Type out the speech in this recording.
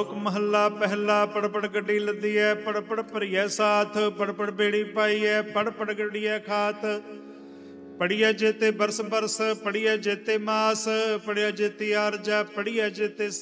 ਸ਼ਲੋਕ ਮਹੱਲਾ ਪਹਿਲਾ। ਪੜ ਪੜ ਗੱਡੀ ਲੱਦੀਐ, ਪੜ ਪੜ ਭਰੀਐ ਸਾਥ, ਪੜ ਪੜ ਬੇੜੀ ਪਾਈਐ, ਪੜ ਪੜ ਗੱਡੀਐ ਖਾਤ। ਪੜੀਐ ਜੇਤੇ ਬਰਸ ਬਰਸ, ਪੜੀਐ ਜੇਤੇ ਮਾਸ, ਪੜਿਆ ਜੇਤੀ ਆਰਜਾ, ਪੜੀਐ ਜੇਤੇ